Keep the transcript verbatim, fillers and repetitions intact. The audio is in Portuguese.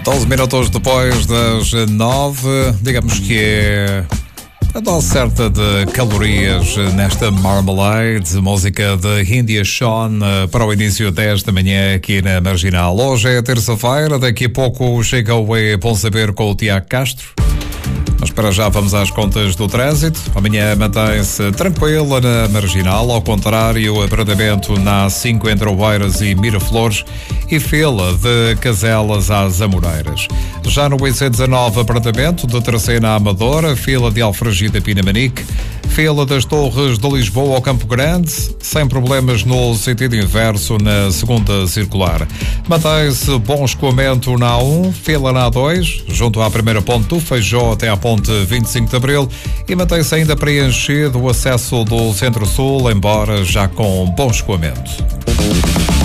doze minutos depois das nove, digamos que é a dose certa de calorias nesta Marmalade, música de India Sean para o início desta manhã aqui na Marginal. Hoje é terça-feira, daqui a pouco chega o E Bom Saber com o Tiago Castro. Mas para já vamos às contas do trânsito. Amanhã mantém-se tranquila na Marginal, ao contrário, abrandamento na A cinco entre Oeiras e Miraflores e fila de Caselas às Amoreiras. Já no I C dezanove, abrandamento de Tracena à Amadora, fila de Alfragida Pinamanique, fila das Torres de Lisboa ao Campo Grande, sem problemas no sentido inverso na segunda circular. Mantém-se bom escoamento na A um, fila na A dois, junto à primeira ponte do Feijó até à ponte vinte e cinco de Abril, e mantém-se ainda preenchido o acesso do Centro-Sul, embora já com bom escoamento.